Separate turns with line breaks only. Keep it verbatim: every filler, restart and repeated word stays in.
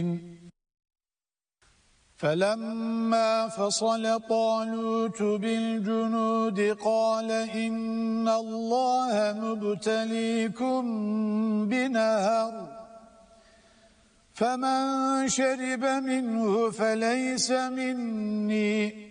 فلما فصل طالوت بالجنود قال إن الله مبتليكم بنهر فمن شرب منه فليس مني